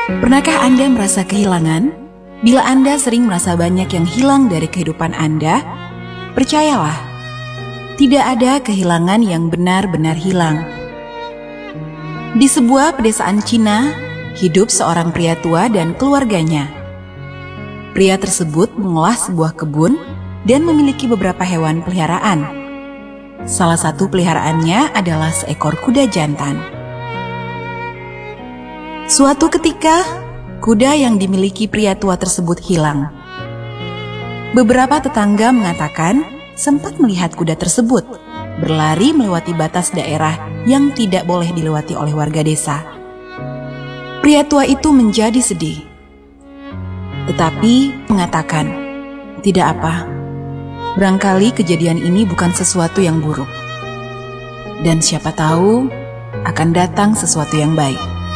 Pernahkah Anda merasa kehilangan? Bila Anda sering merasa banyak yang hilang dari kehidupan Anda, percayalah, tidak ada kehilangan yang benar-benar hilang. Di sebuah pedesaan Cina, hidup seorang pria tua dan keluarganya. Pria tersebut mengolah sebuah kebun dan memiliki beberapa hewan peliharaan. Salah satu peliharaannya adalah seekor kuda jantan. Suatu ketika, kuda yang dimiliki pria tua tersebut hilang. Beberapa tetangga mengatakan sempat melihat kuda tersebut berlari melewati batas daerah yang tidak boleh dilewati oleh warga desa. Pria tua itu menjadi sedih, tetapi mengatakan, "Tidak apa, barangkali kejadian ini bukan sesuatu yang buruk. Dan siapa tahu akan datang sesuatu yang baik."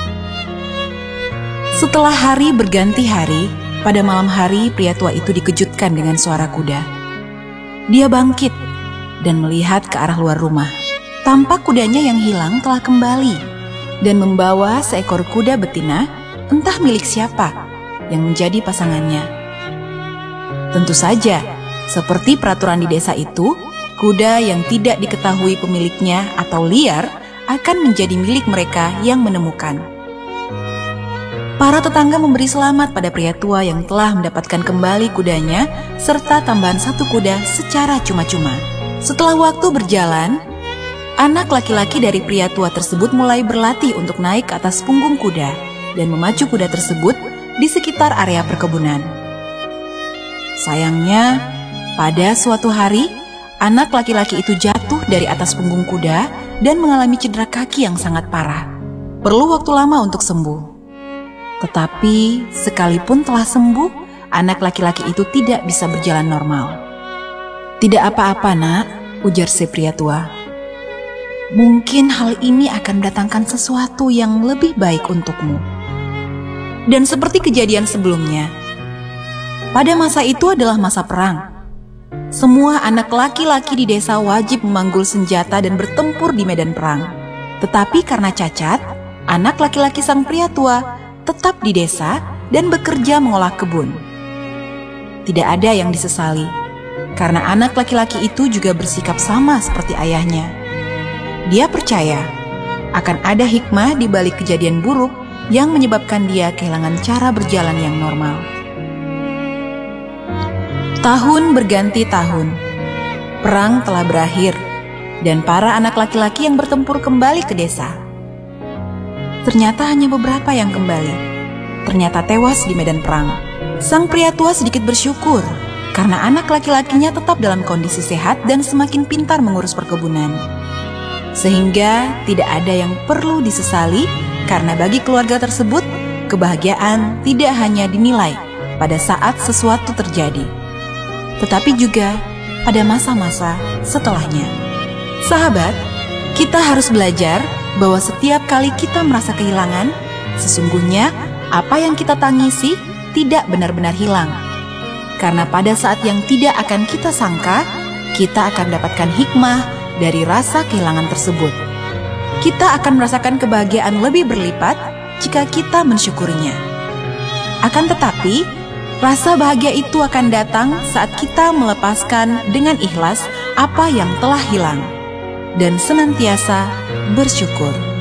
Setelah hari berganti hari, pada malam hari pria tua itu dikejutkan dengan suara kuda. Dia bangkit dan melihat ke arah luar rumah. Tampak kudanya yang hilang telah kembali dan membawa seekor kuda betina, entah milik siapa, yang menjadi pasangannya. Tentu saja, seperti peraturan di desa itu, kuda yang tidak diketahui pemiliknya atau liar akan menjadi milik mereka yang menemukan. Para tetangga memberi selamat pada pria tua yang telah mendapatkan kembali kudanya serta tambahan satu kuda secara cuma-cuma. Setelah waktu berjalan, anak laki-laki dari pria tua tersebut mulai berlatih untuk naik ke atas punggung kuda dan memacu kuda tersebut di sekitar area perkebunan. Sayangnya, pada suatu hari, anak laki-laki itu jatuh dari atas punggung kuda dan mengalami cedera kaki yang sangat parah. Perlu waktu lama untuk sembuh. Tetapi sekalipun telah sembuh, anak laki-laki itu tidak bisa berjalan normal. "Tidak apa-apa, Nak," ujar si pria tua. "Mungkin hal ini akan mendatangkan sesuatu yang lebih baik untukmu." Dan seperti kejadian sebelumnya, pada masa itu adalah masa perang. Semua anak laki-laki di desa wajib memanggul senjata dan bertempur di medan perang. Tetapi karena cacat, anak laki-laki sang pria tua tetap di desa dan bekerja mengolah kebun. Tidak ada yang disesali, karena anak laki-laki itu juga bersikap sama seperti ayahnya. Dia percaya akan ada hikmah di balik kejadian buruk yang menyebabkan dia kehilangan cara berjalan yang normal. Tahun berganti tahun, perang telah berakhir, dan para anak laki-laki yang bertempur kembali ke desa. Ternyata hanya beberapa yang kembali. Ternyata tewas di medan perang. Sang pria tua sedikit bersyukur karena anak laki-lakinya tetap dalam kondisi sehat dan semakin pintar mengurus perkebunan. Sehingga tidak ada yang perlu disesali karena bagi keluarga tersebut, kebahagiaan tidak hanya dinilai pada saat sesuatu terjadi, tetapi juga pada masa-masa setelahnya. Sahabat, kita harus belajar bahwa setiap kali kita merasa kehilangan, sesungguhnya apa yang kita tangisi tidak benar-benar hilang. Karena pada saat yang tidak akan kita sangka, kita akan mendapatkan hikmah dari rasa kehilangan tersebut. Kita akan merasakan kebahagiaan lebih berlipat jika kita mensyukurinya. Akan tetapi, rasa bahagia itu akan datang saat kita melepaskan dengan ikhlas apa yang telah hilang dan senantiasa bersyukur.